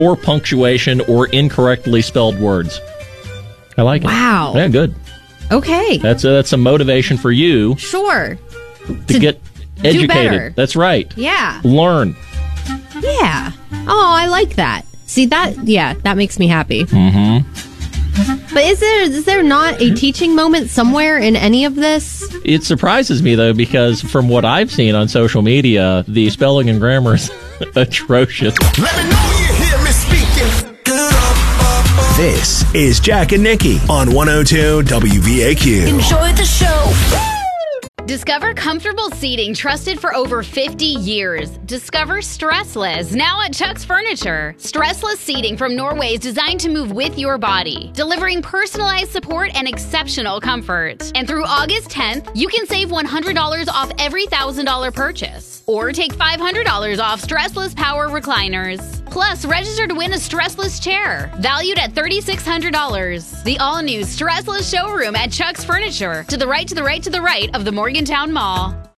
or punctuation or incorrectly spelled words. I like it. Wow. Yeah, good. Okay. That's a motivation for you. Sure. To get educated. better. That's right. Yeah. Learn. Yeah. Oh, I like that. See, that makes me happy. Mm-hmm. But is there not a teaching moment somewhere in any of this? It surprises me, though, because from what I've seen on social media, the spelling and grammar is atrocious. Let me know you hear me speaking. This is Jack and Nikki on 102 WVAQ. Enjoy the show. Discover comfortable seating trusted for over 50 years. Discover Stressless, now at Chuck's Furniture. Stressless seating from Norway is designed to move with your body, delivering personalized support and exceptional comfort. And through August 10th, you can save $100 off every $1,000 purchase. Or take $500 off Stressless Power Recliners. Plus, register to win a Stressless chair, valued at $3,600. The all-new Stressless showroom at Chuck's Furniture, to the right of the Morgantown Mall.